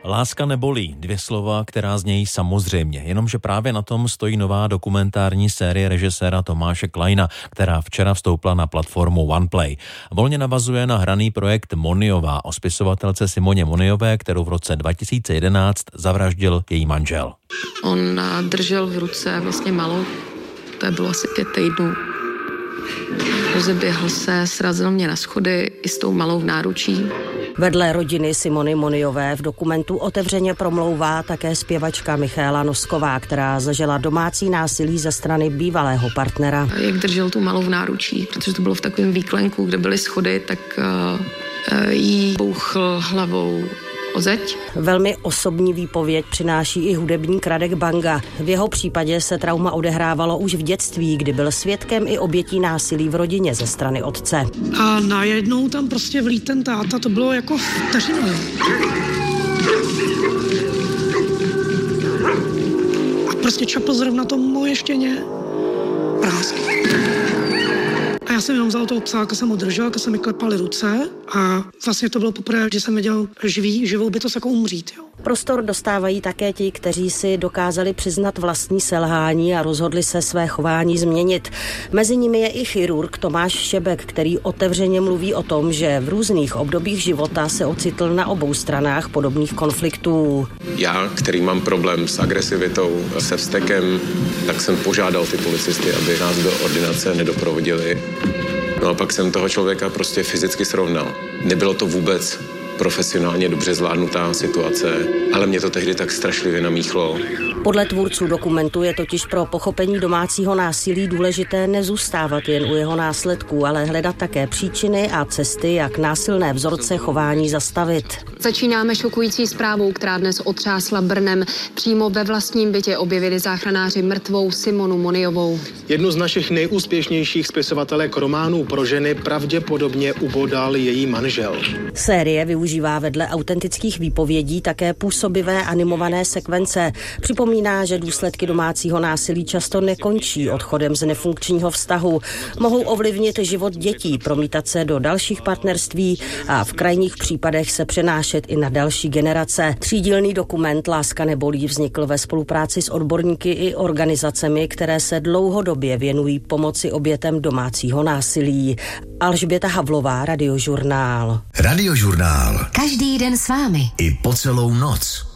Láska nebolí, 2 slova, která znějí samozřejmě, jenomže právě na tom stojí nová dokumentární série režiséra Tomáše Kleina, která včera vstoupila na platformu OnePlay. Volně navazuje na hraný projekt Moniová o spisovatelce Simoně Moniové, kterou v roce 2011 zavraždil její manžel. On držel v ruce vlastně malou, to bylo asi 5 týdnů. Rozeběhl se, srazil mě na schody i s tou malou v náručí. Vedle rodiny Simony Moniové v dokumentu otevřeně promlouvá také zpěvačka Michaela Nosková, která zažila domácí násilí ze strany bývalého partnera. Jak držel tu malou v náručí, protože to bylo v takovém výklenku, kde byly schody, tak jí bouchl hlavou o zeď. Velmi osobní výpověď přináší i hudebník Radek Banga. V jeho případě se trauma odehrávalo už v dětství, kdy byl svědkem i obětí násilí v rodině ze strany otce. A najednou tam prostě vlít ten táta, to bylo jako vteřinově. A prostě čapl zrovna to moje štěně prásky. A já jsem jenom vzal toho psa, jsem ho držel, jsem mi klepali ruce a vlastně to bylo poprvé, že jsem viděl živou bytost jako umřít. Jo. Prostor dostávají také ti, kteří si dokázali přiznat vlastní selhání a rozhodli se své chování změnit. Mezi nimi je i chirurg Tomáš Šebek, který otevřeně mluví o tom, že v různých obdobích života se ocitl na obou stranách podobných konfliktů. Já, který mám problém s agresivitou, se vztekem, tak jsem požádal ty policisty, aby nás do ordinace nedoprovodili. No a pak jsem toho člověka prostě fyzicky srovnal. Nebylo to vůbec profesionálně dobře zvládnutá situace, ale mě to tehdy tak strašlivě namíchlo. Podle tvůrců dokumentu je totiž pro pochopení domácího násilí důležité nezůstávat jen u jeho následků, ale hledat také příčiny a cesty, jak násilné vzorce chování zastavit. Začínáme šokující zprávou, která dnes otřásla Brnem. Přímo ve vlastním bytě objevili záchranáři mrtvou Simonu Moniovou. Jednu z našich nejúspěšnějších spisovatelek románů pro ženy pravděpodobně ubodal její manžel. Série využívá vedle autentických výpovědí také působivé animované sekvence. Připomíná, že důsledky domácího násilí často nekončí odchodem z nefunkčního vztahu. Mohou ovlivnit život dětí, promítat se do dalších partnerství a v krajních případech se přenášet i na další generace. Třídílný dokument Láska nebolí vznikl ve spolupráci s odborníky i organizacemi, které se dlouhodobě věnují pomoci obětem domácího násilí. Alžběta Havlová, Radiožurnál. Radiožurnál. Každý den s vámi. I po celou noc.